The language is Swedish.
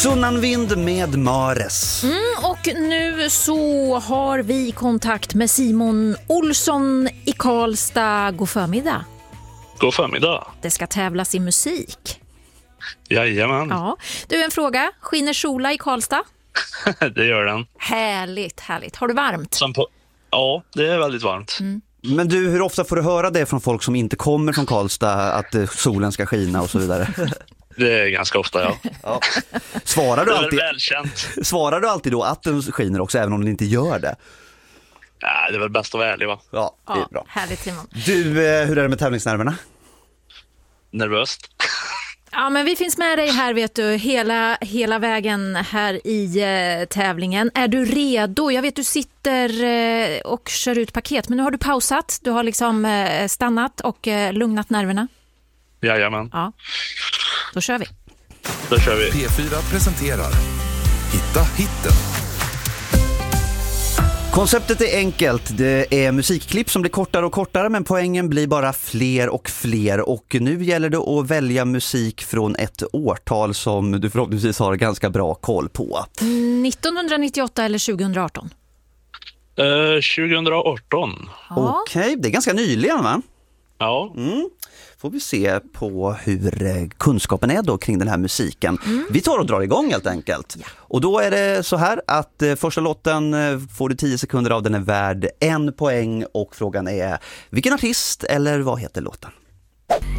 Sunnanvind med Mares. Och nu så har vi kontakt med Simon Olsson i Karlstad. God förmiddag. God förmiddag. Det ska tävlas i musik. Jajamän. Ja. Du, en fråga. Skiner sola i Karlstad? Det gör den. Härligt, härligt. Har du varmt? Ja, det är väldigt varmt. Men du, hur ofta får du höra det från folk som inte kommer från Karlstad, att solen ska skina och så vidare? Det är ganska ofta, ja. Ja. Svarar Det är välkänt. Svarar du alltid då att den skiner också, även om den inte gör det? Ja, det är väl bäst att vara ärlig, va? Ja, det är bra. Härligt, Simon. Du, hur är det med tävlingsnerverna? Nervöst. Ja, men vi finns med dig här, vet du, hela vägen här i tävlingen. Är du redo? Jag vet du sitter och kör ut paket, men nu har du pausat. Du har liksom stannat och lugnat nerverna. Jajamän. Ja, då kör vi. Då kör vi. P4 presenterar Hitta hitten. Konceptet är enkelt. Det är musikklipp som blir kortare och kortare, men poängen blir bara fler och fler. Och nu gäller det att välja musik från ett årtal som du förhoppningsvis har ganska bra koll på. 1998 eller 2018? 2018. Ja. Okej, det är ganska nyligen, va? Ja. Får vi se på hur kunskapen är då kring den här musiken. Vi tar och drar igång helt enkelt. Ja. Och då är det så här att första låten får du 10 sekunder av, den är värd 1 poäng och frågan är vilken artist eller vad heter låten?